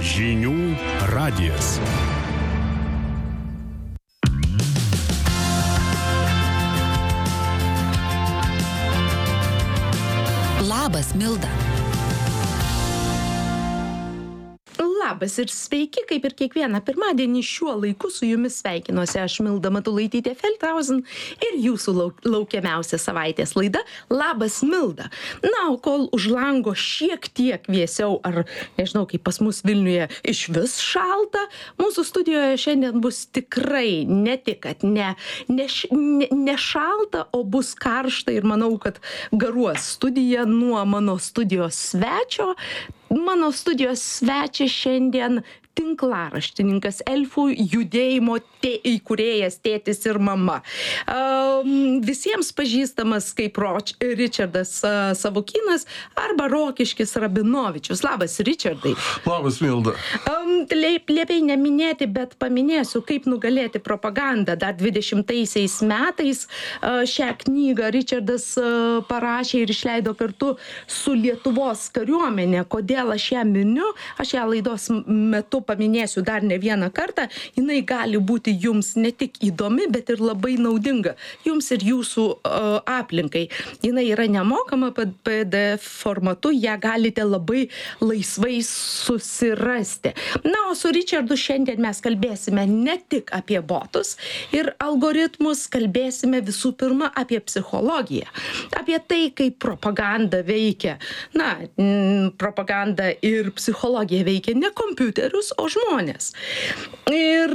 Žinių radijas. Labas, Milda. Labas ir sveiki, kaip ir kiekvieną pirmadienį šiuo laiku su jumis sveikinuosi aš Milda Matulaitytė-Feldhausen ir jūsų laukiamiausia savaitės laida Labas, Milda. Na, o kol už lango šiek tiek vėsiau, ar nežinau, kaip pas mus Vilniuje iš vis šalta, mūsų studijoje šiandien bus tikrai ne tik, kad ne šalta, o bus karšta ir manau, kad garuos studija nuo mano studijos svečio. Mano studijos svečias šiandien tinklaraštininkas, elfų judėjimo įkūrėjas, tėtis ir mama. Visiems pažįstamas kaip Ričardas Savukynas arba Rokiškis Rabinovičius. Labas, Ričardai. Labas, Milda. Liepiai neminėti, bet paminėsiu, kaip nugalėti propagandą. Dar 20-aisiais metais šią knygą Ričardas parašė ir išleido kartu su Lietuvos kariuomenė. Kodėl aš ją miniu? Aš ją laidos metu paminėsiu dar ne vieną kartą. Jinai gali būti jums ne tik įdomi, bet ir labai naudinga. Jums ir jūsų aplinkai. Jinai yra nemokama PDF formatu, ją galite labai laisvai susirasti. Na, o su Ričardu šiandien mes kalbėsime ne tik apie botus ir algoritmus, kalbėsime visų pirma apie psichologiją. Apie tai, kaip propaganda veikia. Na, propaganda ir psichologija veikia ne kompiuterius, o žmonės. Ir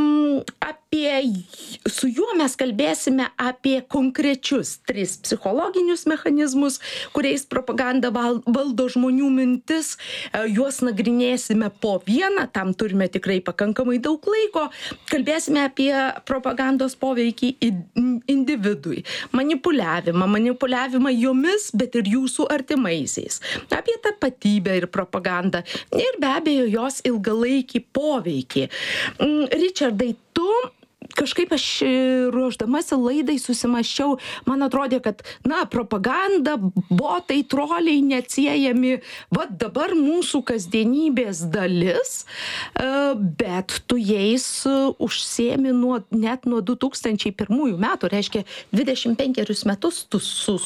su juo mes kalbėsime apie konkrečius 3 psichologinius mechanizmus, kuriais propaganda valdo žmonių mintis. Juos nagrinėsime po vieną, tam turime tikrai pakankamai daug laiko. Kalbėsime apie propagandos poveikį individui, manipuliavimą jomis, bet ir jūsų artimaisiais. Apie tapatybę ir propagandą. Ir be abejo jos ilgalaikį poveikį. Ričardai, tu kažkaip aš ruošdamasi laidai susimąsčiau, man atrodė, kad, na, propaganda, botai, troliai neatsiejami, va dabar mūsų kasdienybės dalis, bet tu jais užsiemi net nuo 2001 metų, reiškia 25 metus tu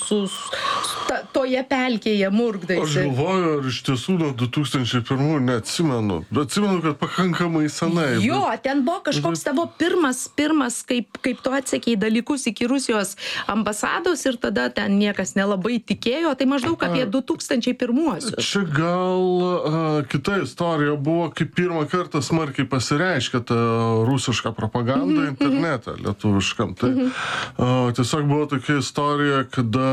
toje pelkėje murkdaisi. Aš galvoju, ar iš tiesų nuo 2001 neatsimenu, bet atsimenu, kad pakankamai senai. Jo, ten buvo kažkoks tavo pirmas, kaip tu atsekei dalykus iki Rusijos ambasados ir tada ten niekas nelabai tikėjo, tai maždaug apie 2001. Čia gal kita istorija buvo, kaip pirmą kartą smarkiai pasireiškė ta rusiška propaganda internete lietuviškam. Tai tiesiog buvo tokia istorija, kada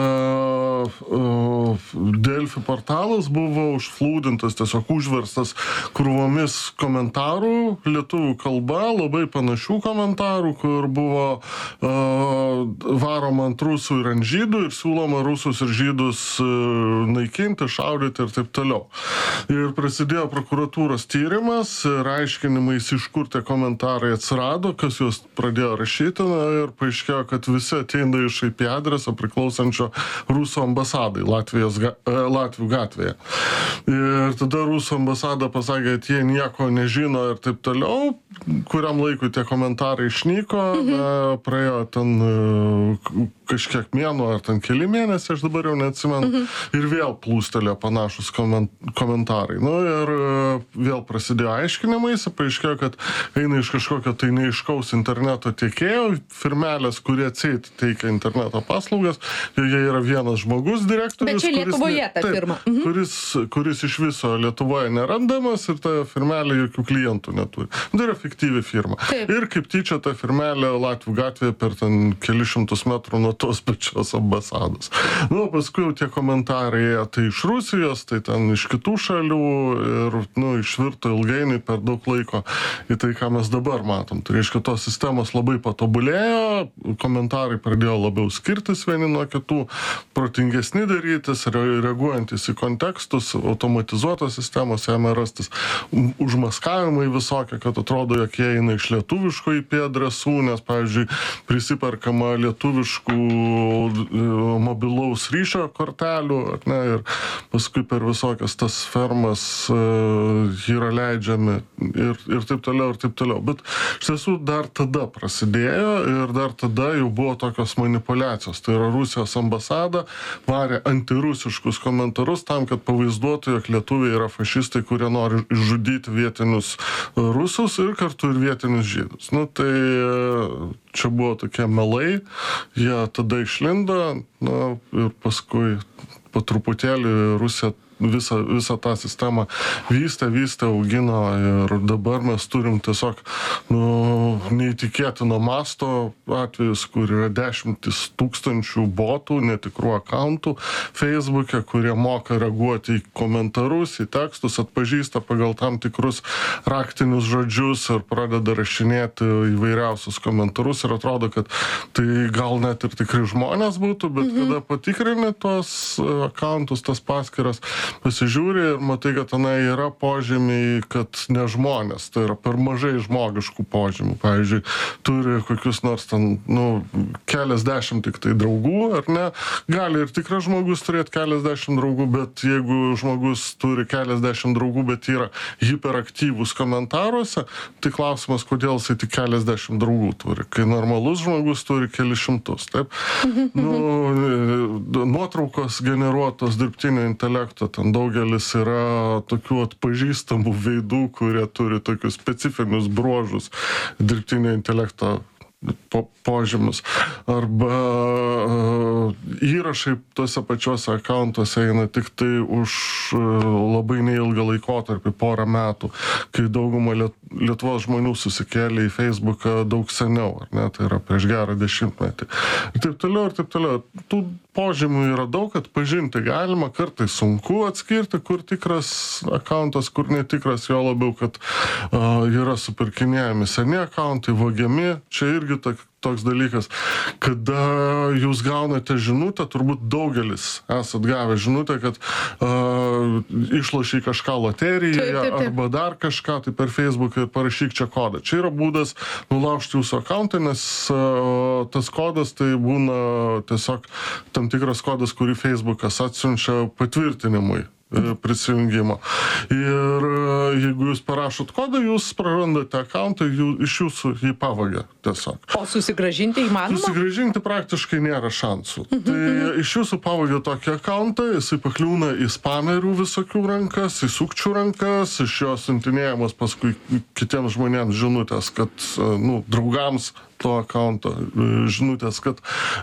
Delfi portalas buvo užflūdintas, tiesiog užverstas krūvomis komentarų lietuvių kalba, labai panašių komentarų, kur buvo varoma ant rusų ir ant žydų ir siūloma rusus ir žydus naikinti, šaudyti ir taip toliau. Ir prasidėjo prokuratūros tyrimas ir aiškinimais, iš kur tie komentarai atsirado, kas juos pradėjo rašyti, ir paaiškėjo, kad visi ateina iš IP adreso priklausančio Rusų ambasadai Latvių gatvėje. Ir tada Rusų ambasada pasakė, kad jie nieko nežino ir taip toliau. Kuriam laikui tie komentarai išnyko, praėjo ten kažkiek mėnų ar ten keli mėnesiai, aš dabar jau neatsimenu, ir vėl plūstelėjo panašus komentarai. Nu ir vėl prasidėjo aiškinimais, paaiškėjo, kad eina iš kažkokio tai neaiškaus interneto tiekėjo, firmelės, kurie atseit teikia interneto paslaugas, joje yra vienas žmogus, direktorius, bet čia Lietuvoje ta firma. Kuris iš viso Lietuvoje nerandamas ir ta firmelė jokių klientų neturi. Tai yra fiktyvi firma. Taip. Ir kaip tyčia ta firmelė Latvių gatvėje per ten kelius šimtus metrų nuo tos pačios ambasados. Nu, paskui jau tie komentarai tai iš Rusijos, tai ten iš kitų šalių ir, išvirto ilgainiui per daug laiko į tai, ką mes dabar matom. Tai reiškia, tos sistemos labai patobulėjo, komentarai pradėjo labiau skirtis vieni nuo kitų, protingesni darytis, reaguojantis į kontekstus, automatizuotos sistemos ėmė rastis užmaskavimai visokie, kad atrodo, jog jie eina iš lietuviško IP adresų, nes, pavyzdžiui, prisiperkama lietuviškų mobilaus ryšio kortelių, ar ne, ir paskui per visokias tas fermas yra leidžiami ir taip toliau, ir taip toliau. Bet iš tiesų dar tada prasidėjo ir dar tada jau buvo tokios manipulacijos. Tai yra Rusijos ambasada varė antirusiškus komentarus tam, kad pavaizduotų, jog lietuviai yra fašistai, kurie nori išžudyti vietinius rusus ir kartu ir vietinius žydus. Nu, tai čia buvo tokie melai, jie tada išlindo, na, ir paskui po truputėlį Rusija visą tą sistemą vystė, augino ir dabar mes turim tiesiog neįtikėtino masto atvejus, kur yra 10 000 botų, netikrų akauntų Facebook'e, kurie moka reaguoti į komentarus, į tekstus, atpažįsta pagal tam tikrus raktinius žodžius ir pradeda rašinėti įvairiausius komentarus ir atrodo, kad tai gal net ir tikri žmonės būtų, bet kada patikrini tos akauntus, tas paskyras, pasižiūri ir matai, kad tenai yra požymiai, kad ne žmonės, tai yra per mažai žmogiškų požymių. Pavyzdžiui, turi kokius nors ten, keliasdešimt tik tai draugų, ar ne? Gali ir tikras žmogus turėti keliasdešimt draugų, bet jeigu žmogus turi keliasdešimt draugų, bet yra hiperaktyvus komentaruose, tai klausimas, kodėl jisai tik keliasdešimt draugų turi, kai normalus žmogus turi kelis šimtus, taip? Nuotraukos generuotos dirbtinio intelekto, ten daugelis yra tokių atpažįstamų veidų, kurie turi tokius specifinius bruožus dirbtinio intelekto požymius. Arba įrašai tuose pačiuose akauntuose eina tik tai už labai neilgą laikotarpį, porą metų, kai dauguma Lietuvos žmonių susikėlė į Facebooką daug seniau, ar ne, tai yra prieš gerą 10 metį. Ir taip toliau, ir taip toliau. Tų požymių yra daug, atpažinti galima, kartais sunku atskirti, kur tikras akauntas, kur netikras, jo labiau, kad yra supirkinėjami seni akauntai, vogiami, čia irgi toks dalykas, kada jūs gaunate žinutę, turbūt daugelis esat gavę žinutę, kad išlošiai kažką loterijoje arba dar kažką, tai per Facebooką ir parašyk čia kodą. Čia yra būdas nulaužti jūsų akauntą, nes tas kodas tai būna tiesiog tam tikras kodas, kurį Facebookas atsiunčia patvirtinimui prisijungimo. Ir jeigu jūs parašot kodą, jūs prarandate akauntą, iš jūsų jį pavagia tiesiog. O susigrąžinti įmanoma? Susigrąžinti praktiškai nėra šansų. Tai iš jūsų pavagia tokį akauntą, jisai pakliūna į spamerių visokių rankas, į sukčių rankas, iš jo siuntinėjamas paskui kitiems žmonėms žinutės, kad, draugams to akaunto žinutės, kad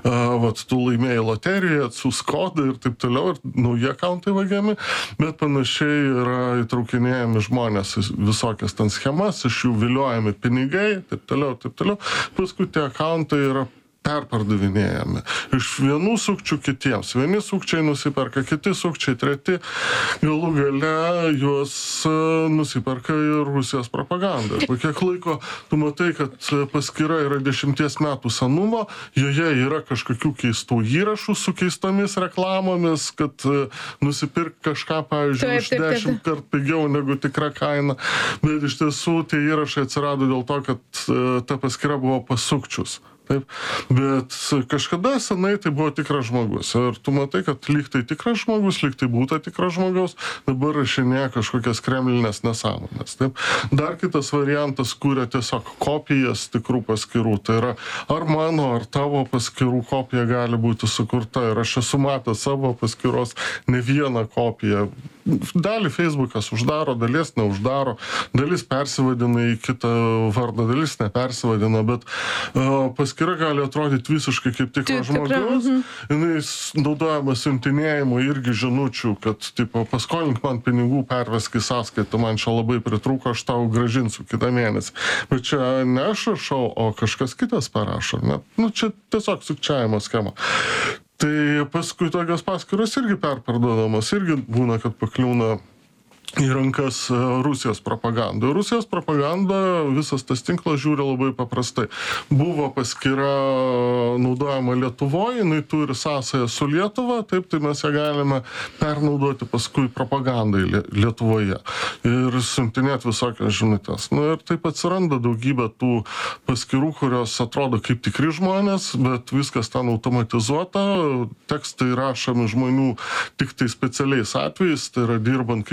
tu laimėjai loteriją, atsiųsk kodą ir taip toliau, ir nauji akauntai vagiami, bet panašiai yra įtraukinėjami žmonės visokias ten schemas, iš jų viliojami pinigai, taip toliau. Paskui tie akauntai yra perpardavinėjami. Iš vienų sukčių kitiems. Vieni sukčiai nusiperka, kiti sukčiai, treti. Galų gale juos nusiperka ir Rusijos propaganda. Po kiek laiko tu matai, kad paskyra yra 10 metų senumo, joje yra kažkokių keistų įrašų su keistomis reklamomis, kad nusipirk kažką, pavyzdžiui, už 10 kart pigiau negu tikra kaina. Bet iš tiesų tie įrašai atsirado dėl to, kad ta paskyra buvo pas sukčius. Taip. Bet kažkada senai tai buvo tikras žmogus. Ir tu matai, kad lyg tai tikras žmogus, lyg tai būta tikras žmogaus, dabar rašinėja kažkokias kremlinės nesąmonės. Taip. Dar kitas variantas kūrė tiesiog kopijas tikrų paskyrų. Tai yra, ar mano, ar tavo paskyrų kopija gali būti sukurta. Ir aš esu matęs savo paskyros ne vieną kopiją. Dalį Facebookas uždaro, dalies neuždaro, dalis persivadina į kitą vardą, dalis nepersivadina, bet paskyra gali atrodyti visiškai kaip tikras žmogus. Jis naudojama siuntinėjimo irgi žinučių, kad paskolink man pinigų, pervesk į sąskaitą, man čia labai pritrūko, aš tau grąžinsiu kitą mėnesį. Bet čia ne aš rašau, o kažkas kitas parašo. Čia tiesiog sukčiavimo schema. Tai paskui tokios paskyros irgi perparduodamos, irgi būna, kad pakliūna į rankas Rusijos propaganda. Rusijos propaganda, visas tas tinklas žiūri labai paprastai. Buvo paskyra naudojama Lietuvoje, jinai turi sąsają su Lietuva, taip, tai mes ją galime pernaudoti paskui propagandai Lietuvoje ir siuntinėti visokias žinutės. Ir taip atsiranda daugybė tų paskyrų, kurios atrodo kaip tikri žmonės, bet viskas ten automatizuota, tekstai rašomi žmonių tik tai specialiais atvejais, tai yra dirbant kai kurios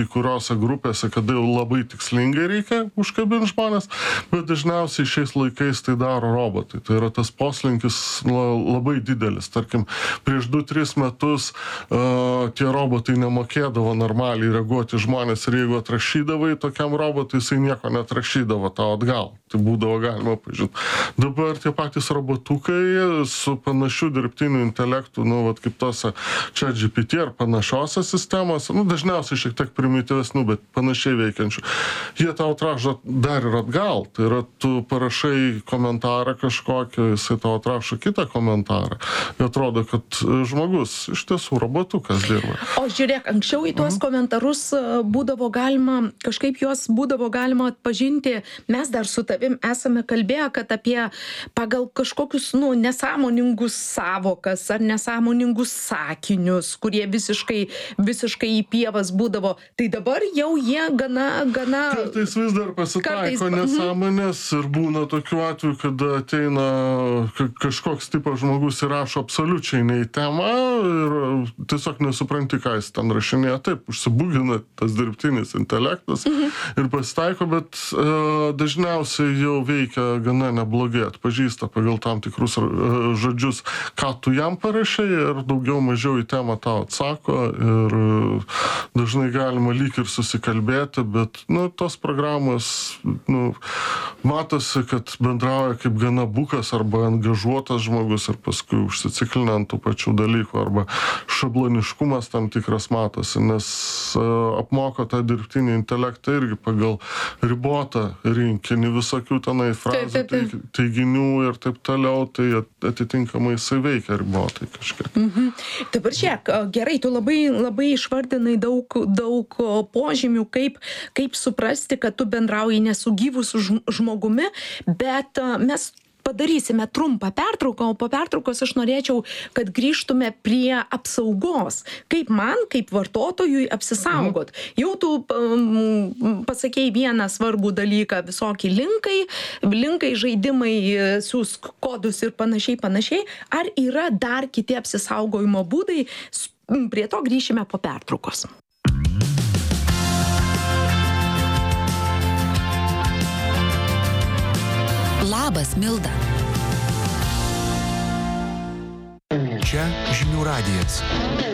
tose grupėse, kada jau labai tikslingai reikia užkabinti žmonės, bet dažniausiai šiais laikais tai daro robotai. Tai yra tas poslinkis labai didelis. Tarkim, prieš 2-3 metus tie robotai nemokėdavo normaliai reaguoti žmonės ir jeigu atrašydavai tokiam robotui, jisai nieko neatrašydavo tau atgal. Tai būdavo galima pažinti. Dabar tie patys robotukai su panašiu dirbtiniu intelektu, kaip tose ChatGPT ar panašiose sistemose, dažniausiai šiek tiek primityvesnių, bet panašiai veikiančių. Jie tau atrašo dar ir atgal. Tai yra, tu parašai komentarą kažkokį, jisai tau atrašo kitą komentarą. Ir atrodo, kad žmogus iš tiesų robotukas dirba. O žiūrėk, anksčiau į tuos komentarus būdavo galima, kažkaip juos būdavo galima atpažinti. Mes dar su tavim esame kalbėję, kad apie pagal kažkokius, nesąmoningus savokas ar nesąmoningus sakinius, kurie visiškai į pievas būdavo. Tai dabar jau jie gana... Kartais vis dar pasitaiko nesąmonės ir būna tokių atvejų, kada ateina kažkoks tipas žmogus ir rašo absoliučiai ne į temą ir tiesiog nesupranti, ką jis ten rašinėja. Taip, užsibūgina tas dirbtinis intelektas ir pasitaiko, bet dažniausiai jau veikia gana neblogai, atpažįsta pagal tam tikrus žodžius, ką tu jam parašai ir daugiau mažiau į temą tau atsako ir dažnai galima lyg ir susikalbėti, bet tos programos matosi, kad bendrauja kaip gana bukas arba angažuotas žmogus ir paskui užsiciklina ant tų pačių dalykų arba šabloniškumas tam tikras matosi, nes apmoko tą dirbtinį intelektą irgi pagal ribotą rinkinį visokių tenai frazų, teiginių ir taip toliau, tai atitinkamai jisai veikia ribotai kažkiek. Dabar žiūrėk, gerai, tu labai išvardinai daug požymių, kaip suprasti, kad tu bendrauji ne su gyvu žmogumi, bet mes padarysime trumpą pertrauką, o po pertraukos aš norėčiau, kad grįžtume prie apsaugos. Kaip man, kaip vartotojui apsisaugot. Jau tu pasakei vieną svarbų dalyką, visokie linkai, žaidimai, siųsk kodus ir panašiai. Ar yra dar kiti apsisaugojimo būdai? Prie to grįšime po pertraukos. Labas, Milda. Čia Žinių radijas.